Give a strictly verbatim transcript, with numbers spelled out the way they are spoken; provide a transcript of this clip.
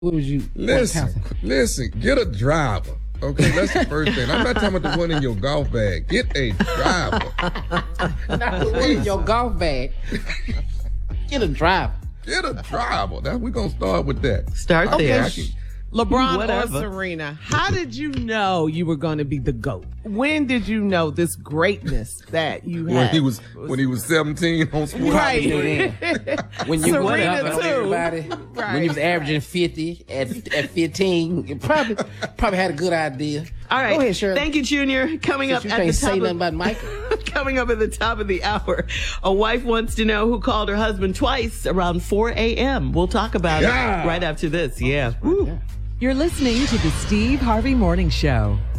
What would you listen? Listen, get a driver. Okay, that's the first thing. I'm not talking about the one in your golf bag. Get a driver. Not the one in your golf bag. Get a driver. Get a driver. That we're gonna start with that. Start okay, there. I can, LeBron Whatever. or Serena, how did you know you were going to be the GOAT? When did you know this greatness that you had? when he was when he was seventeen on sports. Right. When you Serena went up on too. everybody, Right. when you was averaging fifty at at fifteen, you probably probably had a good idea. All right. Go ahead, Shirley. Thank you, Junior. Coming Since up you at can't the say top nothing of, about Michael. coming up at the top of the hour, a wife wants to know who called her husband twice around four a.m. We'll talk about Yeah. it right after this. Yeah. Woo. You're listening to the Steve Harvey Morning Show.